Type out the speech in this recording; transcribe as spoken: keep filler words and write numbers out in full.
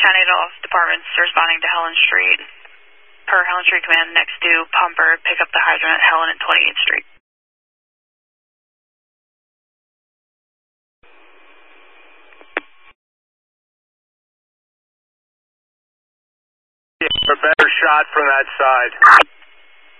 County Departments responding to Helen Street. Per Helen Street Command, next to Pumper, pick up the hydrant at Helen and twenty-eighth Street. A better shot from that side.